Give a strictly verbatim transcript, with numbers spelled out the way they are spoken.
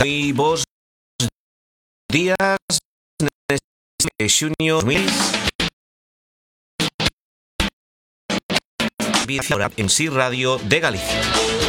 Moi bos días neste xuño en Si Radio de Galicia.